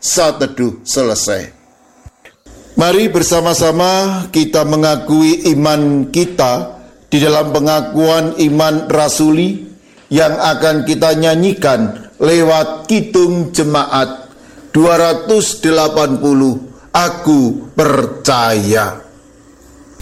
Saat Teduh selesai. Mari bersama-sama kita mengakui iman kita di dalam pengakuan iman rasuli yang akan kita nyanyikan lewat Kidung Jemaat 280, Aku Percaya.